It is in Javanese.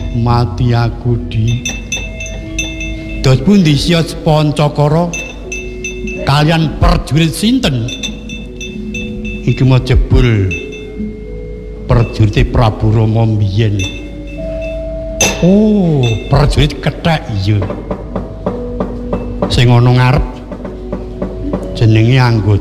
mati aku di dos pundi sia Pancakara kalian prajurit sinten iki mau jebul prajurit Prabu Rama mbiyen. Oh, prajurit kethek iya. Sing ana ngarep jenenge anggota